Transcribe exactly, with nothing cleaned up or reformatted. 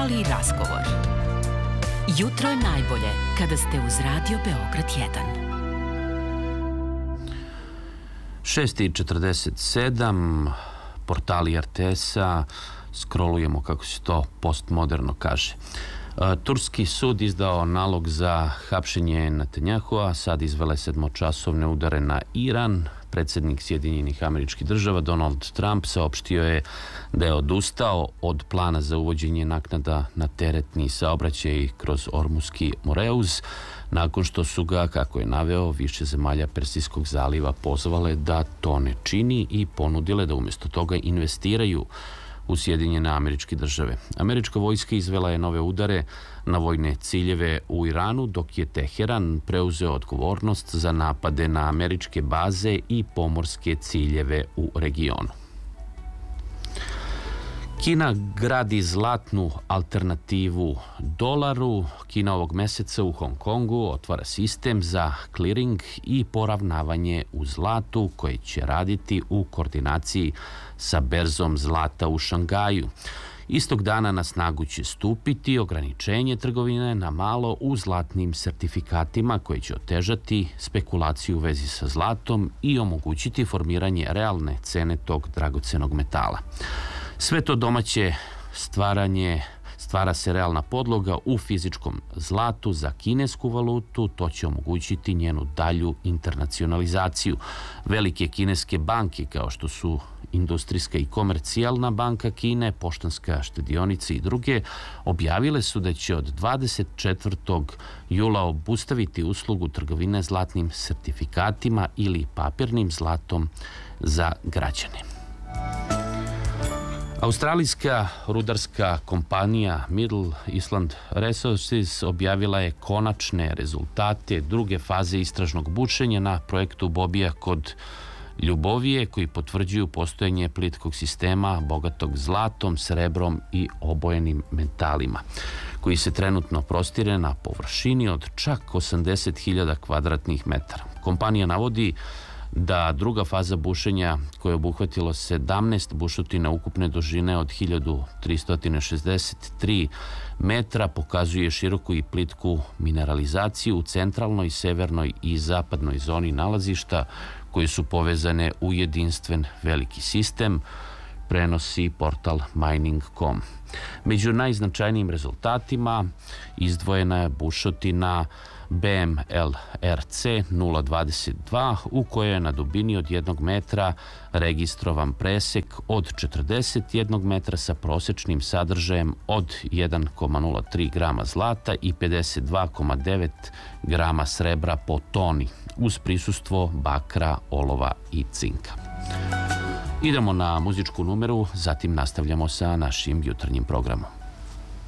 ali i razgovor. Jutro je najbolje kada ste uz Radio Beograd jedan. šest i četrdeset sedam, portali R T S-a, scrollujemo kako se to postmoderno kaže. Turski sud izdao nalog za hapšenje Netanjahua, sad izvele sedmočasovne udare na Iran. Predsjednik Sjedinjenih Američkih Država Donald Trump saopštio je da je odustao od plana za uvođenje naknada na teretni saobraćaj kroz Ormuski Moreuz, nakon što su ga, kako je naveo, više zemalja Persijskog zaliva pozvale da to ne čini i ponudile da umjesto toga investiraju u Sjedinjene Američke Države. Američka vojska izvela je nove udare na vojne ciljeve u Iranu, dok je Teheran preuzeo odgovornost za napade na američke baze i pomorske ciljeve u regionu. Kina gradi zlatnu alternativu dolaru. Kina ovog meseca u Hong Kongu otvara sistem za clearing i poravnavanje u zlatu koji će raditi u koordinaciji sa berzom zlata u Šangaju. Istog dana na snagu će stupiti ograničenje trgovine na malo u zlatnim sertifikatima koji će otežati spekulaciju u vezi sa zlatom i omogućiti formiranje realne cene tog dragocenog metala. Sve to domaće stvaranje, stvara se realna podloga u fizičkom zlatu za kinesku valutu, to će omogućiti njenu dalju internacionalizaciju. Velike kineske banke kao što su Industrijska i komercijalna banka Kine, Poštanska štedionica i druge objavile su da će od dvadeset četvrtog jula obustaviti uslugu trgovine zlatnim sertifikatima ili papirnim zlatom za građane. Australijska rudarska kompanija Middle Island Resources objavila je konačne rezultate druge faze istražnog bušenja na projektu Bobija kod Ljubovije, koji potvrđuju postojanje plitkog sistema bogatog zlatom, srebrom i obojenim metalima, koji se trenutno prostire na površini od čak osamdeset hiljada kvadratnih metara. Kompanija navodi da druga faza bušenja, koja je obuhvatilo sedamnaest bušotina ukupne dužine od hiljadu tristo šezdeset tri metra, pokazuje široku i plitku mineralizaciju u centralnoj, severnoj i zapadnoj zoni nalazišta koje su povezane u jedinstven veliki sistem, prenosi portal mining dot com. Među najznačajnijim rezultatima izdvojena je bušotina B M L R C nula dvadeset dva u kojoj je na dubini od jednog metra registrovan presek od četrdeset jednog metra sa prosečnim sadržajem od jedan zarez nula tri grama zlata i pedeset dva zarez devet grama srebra po toni, uz prisustvo bakra, olova i cinka. Idemo na muzičku numeru, zatim nastavljamo sa našim jutarnjim programom.